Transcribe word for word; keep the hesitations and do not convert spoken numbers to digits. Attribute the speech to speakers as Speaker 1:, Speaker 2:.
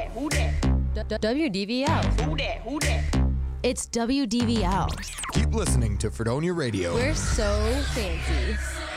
Speaker 1: that? Who that?
Speaker 2: W D V L.
Speaker 1: Who that? Who that?
Speaker 2: It's W D V L.
Speaker 3: Keep listening to Fredonia Radio.
Speaker 2: We're so fancy.